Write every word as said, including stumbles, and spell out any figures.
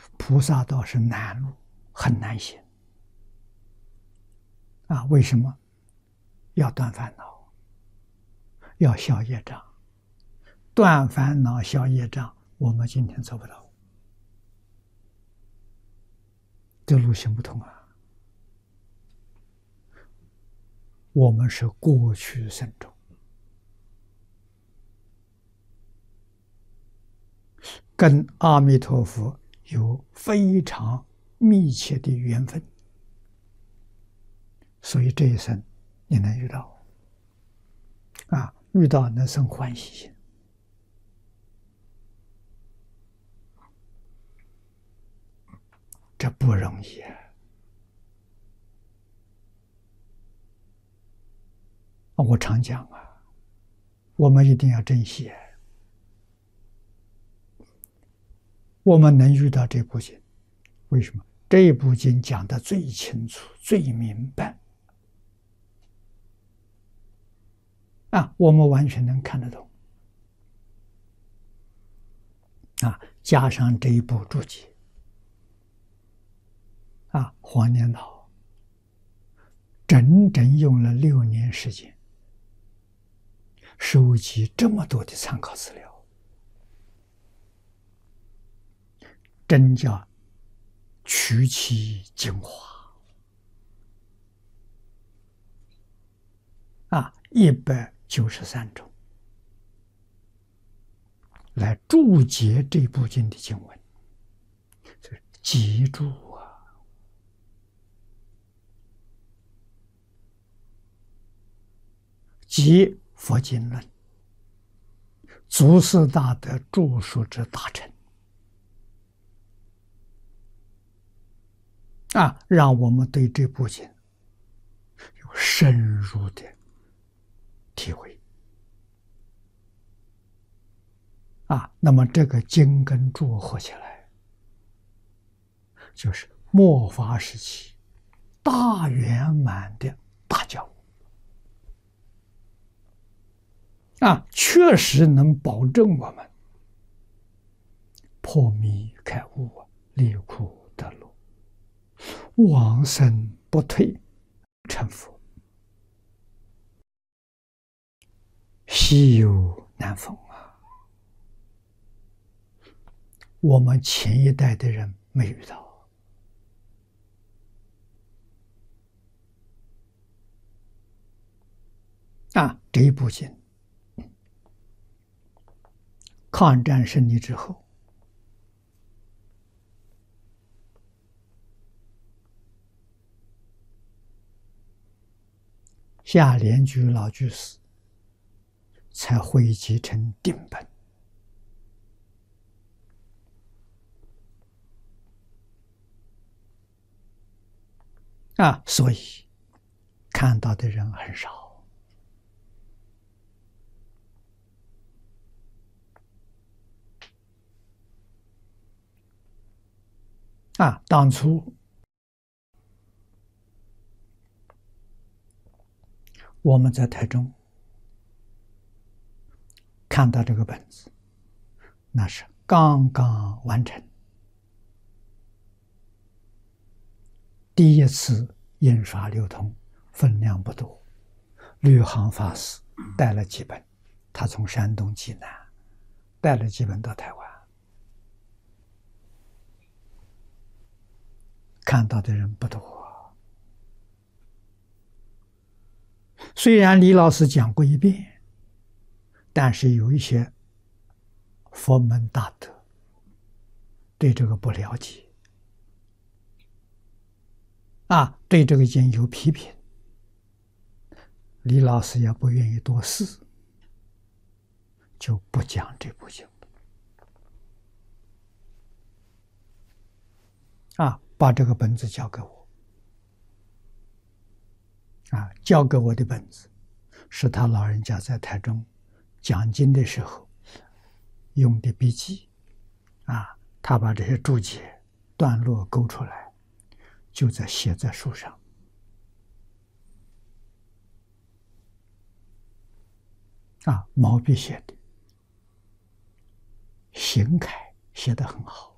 菩萨道是难路，很难行啊！为什么？要断烦恼，要消业障。断烦恼、消业障，我们今天做不到，这路行不通啊！我们是过去生中跟阿弥陀佛有非常密切的缘分，所以这一生你能遇到啊，遇到能生欢喜心。这不容易啊！我常讲啊，我们一定要珍惜。我们能遇到这部经，为什么？这部经讲得最清楚、最明白啊，我们完全能看得懂啊。加上这一部注解啊，黄年老整整用了六年时间，收集这么多的参考资料，真叫取其精华啊！一百九十三种来注解这部经的经文，记住啊！即佛经论，祖师大德著述之大成啊，让我们对这部经有深入的体会啊。那么这个经跟注合起来，就是末法时期大圆满的大教务啊，确实能保证我们破迷开悟啊，离苦得乐，往生不退，成佛，稀有难逢啊！我们前一代的人没遇到啊。这一部经，抗战胜利之后，夏莲居老居士才汇集成定本啊，所以看到的人很少啊。当初我们在台中看到这个本子，那是刚刚完成，第一次印刷流通，分量不多。吕航法师带了几本，他从山东济南带了几本到台湾，看到的人不多。虽然李老师讲过一遍，但是有一些佛门大德对这个不了解啊，对这个经有批评，李老师也不愿意多事，就不讲这部经啊，把这个本子交给我啊，交给我的本子是他老人家在台中讲经的时候用的笔记啊，他把这些注解段落勾出来，就在写在书上啊，毛笔写的，行楷写得很好